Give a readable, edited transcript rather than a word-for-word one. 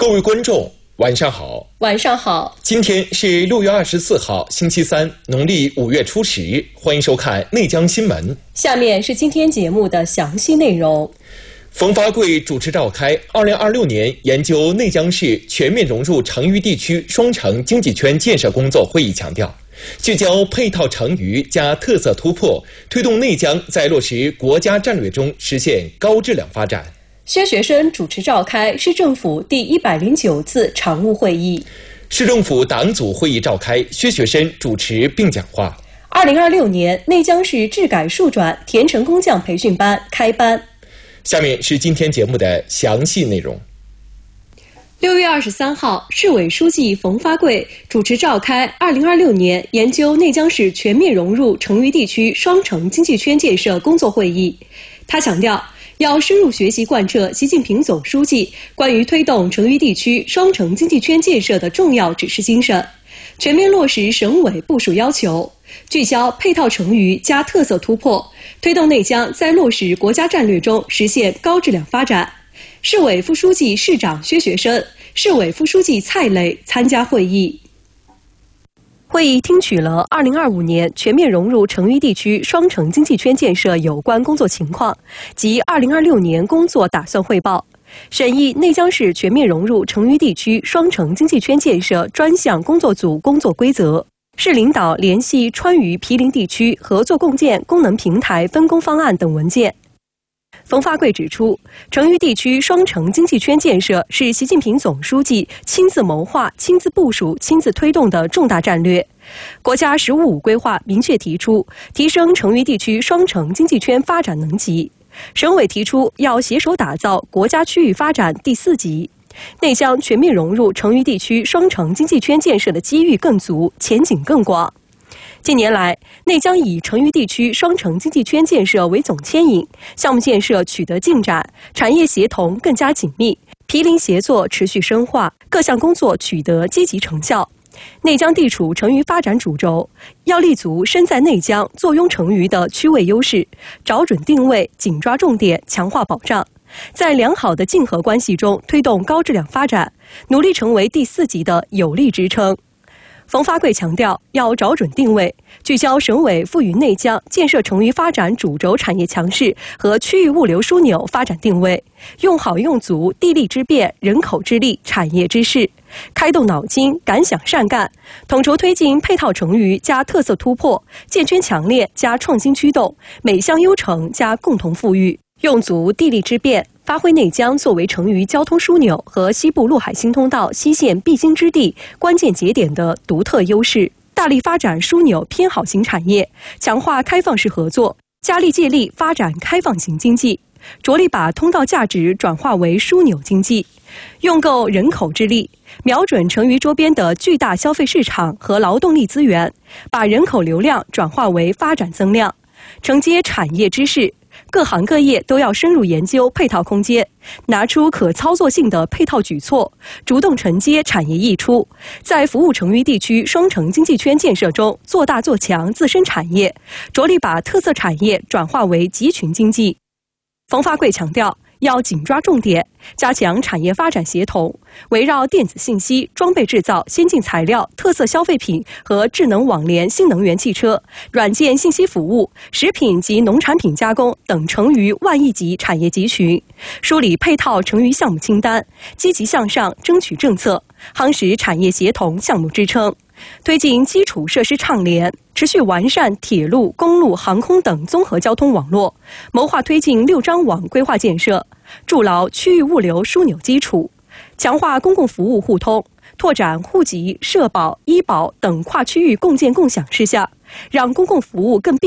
各位观众，晚上好。 晚上好。 今天是6月24号，星期三，农历5月初10。欢迎收看内江新闻。 下面是今天节目的详细内容。 冯发贵主持召开2026年研究内江市全面融入成渝地区双城经济圈建设工作会议强调，聚焦配套成渝加特色突破，推动内江在落实国家战略中实现高质量发展。 薛学生主持召开市政府第109次常务会议。 市政府党组会议召开，薛学生主持并讲话。 2026年内江市治改数转田城工匠培训班开班。 下面是今天节目的详细内容。 6月23号，市委书记冯发贵主持召开2026年研究内江市全面融入成渝地区双城经济圈建设工作会议。他强调，要深入学习贯彻习近平总书记关于推动成渝地区双城经济圈建设的重要指示精神，全面落实省委部署要求，聚焦配套成渝加特色突破，推动内江在落实国家战略中实现高质量发展。市委副书记、市长薛学生、市委副书记蔡磊参加会议。会议听取了2025年全面融入成渝地区双城经济圈建设有关工作情况及2026年工作打算汇报，审议内江市全面融入成渝地区双城经济圈建设专项工作组工作规则，市领导联系川渝毗邻地区合作共建功能平台分工方案等文件。冯发贵指出，成渝地区双城经济圈建设是习近平总书记亲自谋划、亲自部署、亲自推动的重大战略。国家“十五五”规划明确提出，提升成渝地区双城经济圈发展能级。省委提出要携手打造国家区域发展第4级。内江全面融入成渝地区双城经济圈建设的机遇更足，前景更广。近年来，内江以成渝地区双城经济圈建设为总牵引，项目建设取得进展，产业协同更加紧密，毗邻协作持续深化，各项工作取得积极成效。内江地处成渝发展主轴，要立足身在内江、坐拥成渝的区位优势，找准定位，紧抓重点，强化保障，在良好的竞合关系中推动高质量发展，努力成为第4级的有力支撑。冯发贵强调，要找准定位，聚焦省委赋予内江建设成渝发展主轴产业强势和区域物流枢纽发展定位，用好用足地利之便、人口之力、产业之势，开动脑筋，敢想善干，统筹推进配套成渝加特色突破，建圈强链加创新驱动，每项优成加共同富裕，用足地利之便，发挥内江作为成渝交通枢纽和西部陆海新通道西线必经之地关键节点的独特优势，大力发展枢纽偏好型产业，强化开放式合作，加力借力发展开放型经济，着力把通道价值转化为枢纽经济，用够人口之力，瞄准成渝周边的巨大消费市场和劳动力资源，把人口流量转化为发展增量，承接产业之势。各行各业都要深入研究配套空间，拿出可操作性的配套举措，主动承接产业溢出，在服务成渝地区双城经济圈建设中做大做强自身产业，着力把特色产业转化为集群经济。冯发贵强调，要紧抓重点，加强产业发展协同，围绕电子信息、装备制造、先进材料、特色消费品和智能网联新能源汽车、软件信息服务、食品及农产品加工等成渝万亿级产业集群，梳理配套成渝项目清单，积极向上争取政策，夯实产业协同项目支撑，推进基础设施畅联，持续完善铁路、公路、航空等综合交通网络，谋划推进6张网规划建设，筑牢区域物流枢纽基础，强化公共服务互通，拓展户籍、社保、医保等跨区域共建共享事项，让公共服务更便